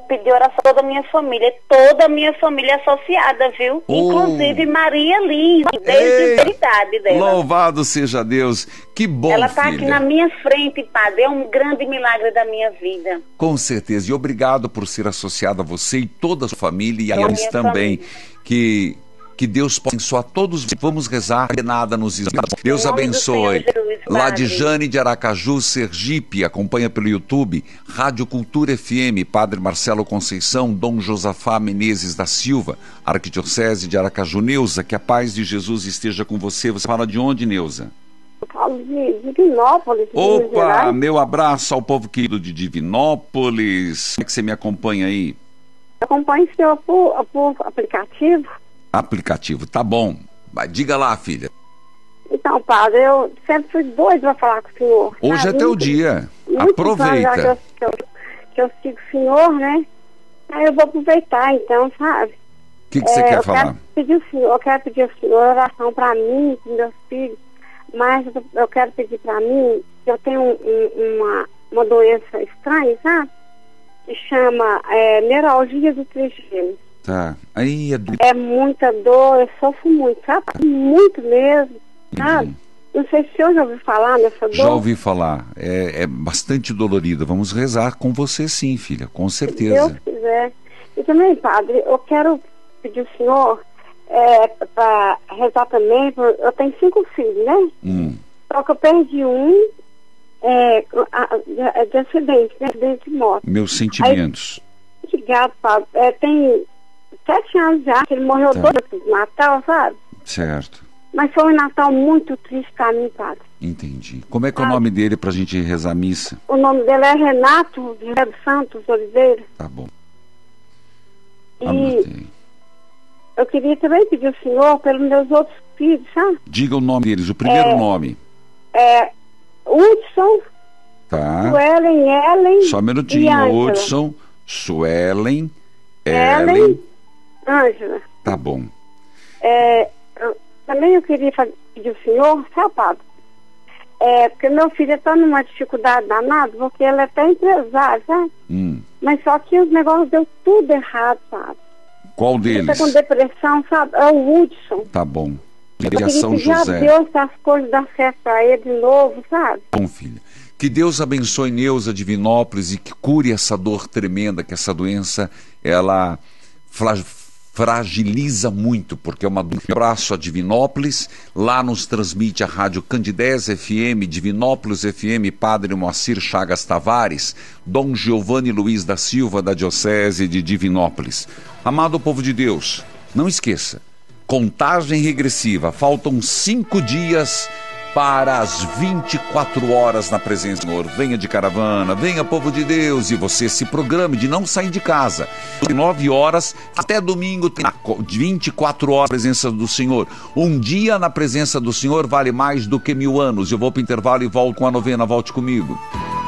pedir oração a toda a minha família associada, viu? Inclusive Maria Lins, desde a idade dela. Louvado seja Deus, que bom, ela está filha. aqui na minha frente, padre, é um grande milagre da minha vida. Com certeza, e obrigado por ser associado a você e toda a sua família, e a eles também, que Deus possa abençoar todos. Vamos rezar, que nada nos isenta. Deus abençoe. Lá de Jane de Aracaju, Sergipe, acompanha pelo YouTube, Rádio Cultura FM, Padre Marcelo Conceição, Dom Josafá Menezes da Silva, Arquidiocese de Aracaju. Neuza, que a paz de Jesus esteja com você. Você fala de onde, Neuza? Eu falo de Divinópolis. Opa, meu abraço ao povo querido de Divinópolis. Como é que você me acompanha aí? Acompanho o senhor por aplicativo. Aplicativo, tá bom. Vai, diga lá, filha. Então, padre, eu sempre fui doido para falar com o senhor. Hoje é teu dia. Aproveita. Que eu sigo o senhor, né? Aí eu vou aproveitar, então, sabe? O que você quer falar? Eu quero pedir ao senhor oração para mim, para meus filhos, mas eu quero pedir para mim, que eu tenho uma doença estranha, sabe? Que chama neuralgia do trigêmeo. Tá. Aí é muita dor, eu sofro muito, sabe? Muito mesmo, sabe? Não sei se o senhor já ouviu falar nessa dor. Já ouvi falar. É bastante dolorido. Vamos rezar com você sim, filha, com certeza. Se Deus quiser. E também, padre, eu quero pedir ao senhor para rezar também. Eu tenho 5 filhos, né? Só que eu perdi um de acidente, né? Acidente de moto. Meus sentimentos. Aí, obrigado, padre. Tem 7 anos já, que ele morreu todo no Natal, sabe? Certo. Mas foi um Natal muito triste pra mim, padre. Entendi. Como é que é o nome dele pra gente rezar a missa? O nome dele é Renato José dos Santos Oliveira. Tá bom. E eu queria também pedir ao senhor pelos meus outros filhos, sabe? Diga o nome deles, o primeiro nome. Hudson, Suelen, Ellen. Só um minutinho. Hudson, Suelen, Ellen, Ângela. Tá bom. Também eu queria pedir ao senhor, sabe, padre? Porque meu filho está numa dificuldade danada, porque ele é até empresário, sabe? Mas só que os negócios deu tudo errado, sabe? Qual deles? Ele está com depressão, sabe? É o Hudson. Tá bom. Eu queria pedir a Deus para as coisas dar certo para ele de novo, sabe? Bom, filha. Que Deus abençoe Neuza Divinópolis e que cure essa dor tremenda, que essa doença, ela fragiliza muito, porque é uma dor. Um abraço a Divinópolis, lá nos transmite a Rádio Candidez FM, Divinópolis FM, Padre Moacir Chagas Tavares, Dom Giovanni Luiz da Silva, da Diocese de Divinópolis. Amado povo de Deus, não esqueça, contagem regressiva, faltam 5 dias para as 24 horas na presença do Senhor. Venha de caravana, venha povo de Deus, e você se programe de não sair de casa. De 9 horas até domingo, 24 horas na presença do Senhor. Um dia na presença do Senhor vale mais do que 1000 anos. Eu vou para o intervalo e volto com a novena. Volte comigo.